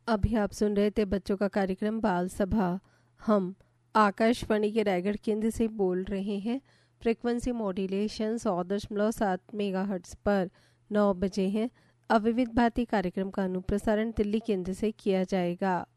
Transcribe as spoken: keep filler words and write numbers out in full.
अभी आप सुन रहे थे बच्चों का कार्यक्रम बाल सभा। हम आकाशवाणी के रायगढ़ केंद्र से बोल रहे हैं। फ्रिक्वेंसी मॉड्यूलेशन सौ दशमलव सात मेगा हर्ट्ज पर नौ बजे हैं। अब विविध भांति कार्यक्रम का अनुप्रसारण दिल्ली केंद्र से किया जाएगा।